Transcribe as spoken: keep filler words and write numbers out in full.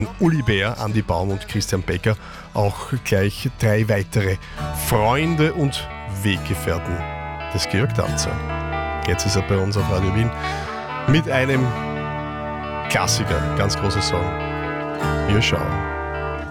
Uli Bär, Andi Baum und Christian Becker. Auch gleich drei weitere Freunde und Weggefährten des Georg Danzer. Jetzt ist er bei uns auf Radio Wien mit einem Klassiker, ganz großer Song. Wir schauen.